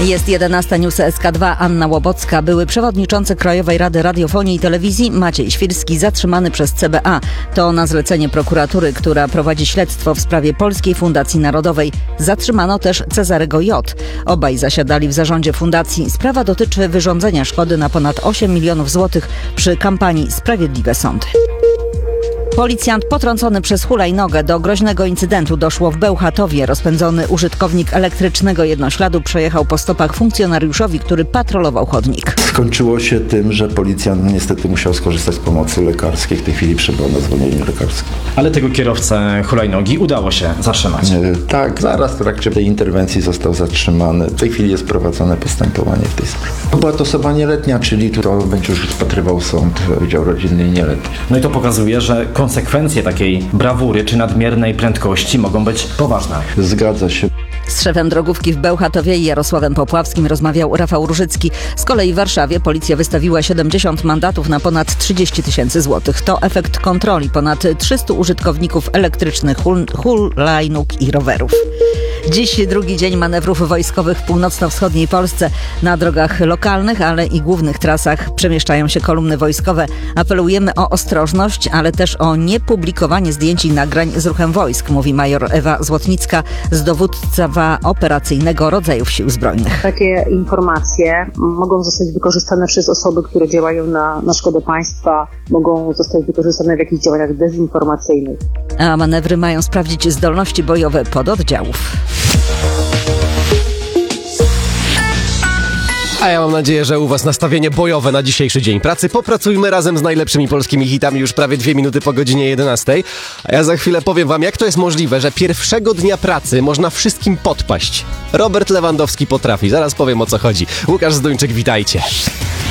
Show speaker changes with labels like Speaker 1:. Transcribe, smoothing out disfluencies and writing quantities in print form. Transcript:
Speaker 1: Jest 11 News SK2. Anna Łobocka. Były przewodniczący Krajowej Rady Radiofonii i Telewizji Maciej Świrski zatrzymany przez CBA. To na zlecenie prokuratury, która prowadzi śledztwo w sprawie Polskiej Fundacji Narodowej. Zatrzymano też Cezarego J. Obaj zasiadali w zarządzie fundacji. Sprawa dotyczy wyrządzenia szkody na ponad 8 milionów złotych przy kampanii Sprawiedliwe Sądy. Policjant potrącony przez hulajnogę. Do groźnego incydentu doszło w Bełchatowie. Rozpędzony użytkownik elektrycznego jednośladu przejechał po stopach funkcjonariuszowi, który patrolował chodnik.
Speaker 2: Skończyło się tym, że policjant niestety musiał skorzystać z pomocy lekarskiej. W tej chwili przebywał na zwolnieniu lekarskim.
Speaker 3: Ale tego kierowcę hulajnogi udało się zatrzymać.
Speaker 2: Tak, zaraz w trakcie tej interwencji został zatrzymany. W tej chwili jest prowadzone postępowanie w tej sprawie. Była to osoba nieletnia, czyli to będzie już rozpatrywał sąd, Wydział Rodzinny i Nieletnich.
Speaker 3: No i to pokazuje, że konsekwencje takiej brawury czy nadmiernej prędkości mogą być poważne.
Speaker 2: Zgadza się.
Speaker 1: Z szefem drogówki w Bełchatowie i Jarosławem Popławskim rozmawiał Rafał Różycki. Z kolei w Warszawie policja wystawiła 70 mandatów na ponad 30 000 złotych. To efekt kontroli ponad 300 użytkowników elektrycznych hulajnóg i rowerów. Dziś drugi dzień manewrów wojskowych w północno-wschodniej Polsce. Na drogach lokalnych, ale i głównych trasach przemieszczają się kolumny wojskowe. Apelujemy o ostrożność, ale też o niepublikowanie zdjęć i nagrań z ruchem wojsk, mówi major Ewa Złotnicka z dowództwa operacyjnego rodzajów Sił Zbrojnych.
Speaker 4: Takie informacje mogą zostać wykorzystane przez osoby, które działają na szkodę państwa, mogą zostać wykorzystane w jakichś działaniach dezinformacyjnych.
Speaker 1: A manewry mają sprawdzić zdolności bojowe pododdziałów.
Speaker 5: A ja mam nadzieję, że u was nastawienie bojowe na dzisiejszy dzień pracy. Popracujmy razem z najlepszymi polskimi hitami już prawie 2 minuty po godzinie 11. A ja za chwilę powiem wam, jak to jest możliwe, że pierwszego dnia pracy można wszystkim podpaść. Robert Lewandowski potrafi. Zaraz powiem, o co chodzi. Łukasz Zduńczyk, witajcie.